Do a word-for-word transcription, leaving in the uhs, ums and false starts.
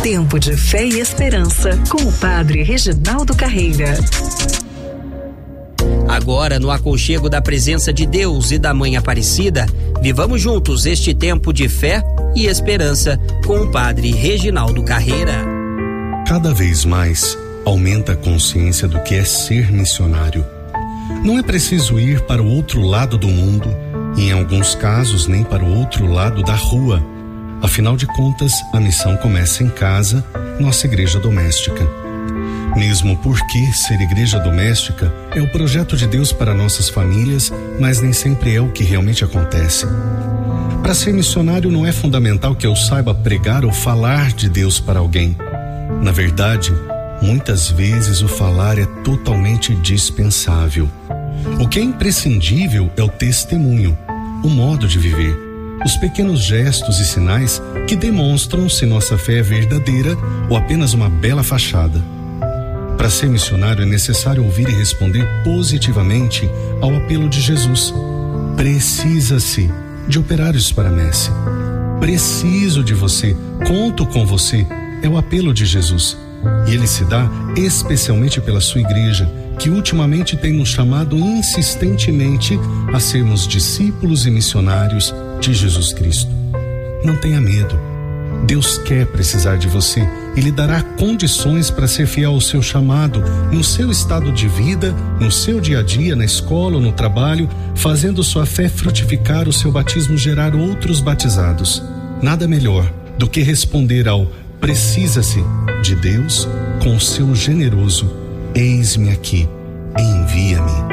Tempo de Fé e Esperança, com o Padre Reginaldo Carreira. Agora, no aconchego da presença de Deus e da Mãe Aparecida, vivamos juntos este tempo de fé e esperança com o Padre Reginaldo Carreira. Cada vez mais aumenta a consciência do que é ser missionário. Não é preciso ir para o outro lado do mundo, e em alguns casos nem para o outro lado da rua. Afinal de contas, a missão começa em casa, nossa igreja doméstica. Mesmo porque ser igreja doméstica é o projeto de Deus para nossas famílias, mas nem sempre é o que realmente acontece. Para ser missionário não é fundamental que eu saiba pregar ou falar de Deus para alguém. Na verdade, muitas vezes o falar é totalmente dispensável. O que é imprescindível é o testemunho, o modo de viver, os pequenos gestos e sinais que demonstram se nossa fé é verdadeira ou apenas uma bela fachada. Para ser missionário é necessário ouvir e responder positivamente ao apelo de Jesus. Precisa-se de operários para a messe. Preciso de você, conto com você, é o apelo de Jesus. E ele se dá especialmente pela sua igreja, que ultimamente tem nos chamado insistentemente a sermos discípulos e missionários de Jesus Cristo. Não tenha medo. Deus quer precisar de você e lhe dará condições para ser fiel ao seu chamado, no seu estado de vida, no seu dia a dia, na escola ou no trabalho, fazendo sua fé frutificar, o seu batismo gerar outros batizados. Nada melhor do que responder ao precisa-se de Deus com o seu generoso eis-me aqui, envia-me.